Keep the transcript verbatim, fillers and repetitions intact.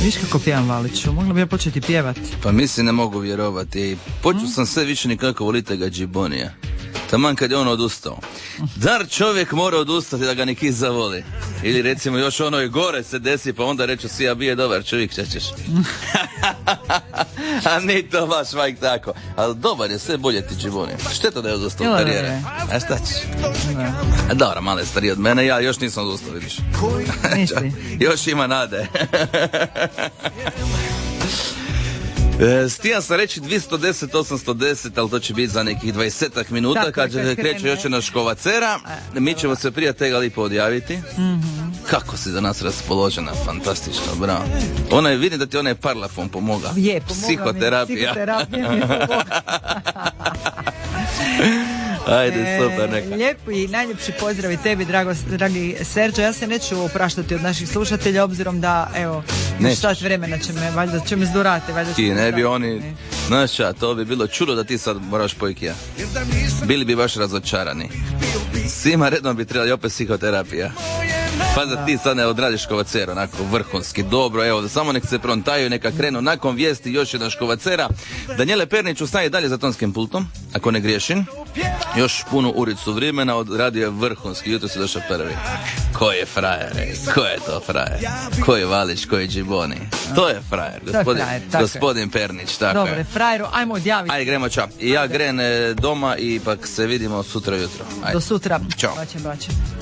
Viš kako pjevam, Valiću, mogla bi ja početi pjevati. Pa mislim, ne mogu vjerovati. Počeo sam sve više nikako volite ga Džibonija. Taman kad je on odustao. Dar čovjek mora odustati da ga neki zavoli. Ili recimo još ono i gore se desi, pa onda reću si ja bio dobar čovjek, šta ćeš? A ni to baš vajk tako. Ali dobar je, sve bolje ti Džibonija. Šteta da je odustao od karijere. A šta ćeš? A dobro, malo je stariji od mene, ja još nisam odustao, vidiš. Još ima nade. E, Stijan sam reći dvjesto deset, osamsto deset, ali to će biti za nekih dvadesetak minuta. Tako, kad će kreće još jedna škovacera. Mi ćemo se prije tega lipo odjaviti. Mm-hmm. Kako si za nas raspoložena, fantastično, bravo. Ona je, vidim da ti onaj parlafon pomoga. Je, pomoga psihoterapija. Mi, psihoterapija mi je pomoga. Ajde, super, neka. Lijepo i najljepši pozdrav i tebi, drago, dragi Serđo. Ja se neću opraštati od naših slušatelja, obzirom da, evo, sat vremena će me, valjda će me zdurati. Valjda ti ne bi oni, znaš šta, to bi bilo čudo da ti sad moraš pojkija. Bili bi baš razočarani. Svima redom bi trebali opet psihoterapija. Pa da ti sad ne odradiš škovacera, onako vrhunski, dobro, evo, da samo nek se prontaju, neka krenu nakon vijesti još jedan škovacera. Danijele Pernić ustaje dalje za tonskim pultom, ako ne griješim. Još punu uricu vremena, odradio je vrhunski, jutro se došao prvi. Ko je frajer, ej? Ko je to frajer? Ko je Valić, ko je Džiboni? To je frajer, gospodin, frajer, gospodin Pernić, tako Dobre, je. frajeru, ajmo odjaviti. Ajde, gremo, čao. I ja gren doma i ipak se vidimo sutra jutro. Ajde. Do sutra. Ćao. Bačem, bačem.